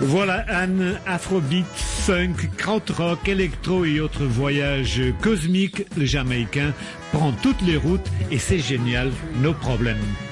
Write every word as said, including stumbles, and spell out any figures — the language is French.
Voilà Anne, afrobeat, funk, krautrock, électro et autres voyages cosmiques. Le Jamaïcain prend toutes les routes et c'est génial, no problème.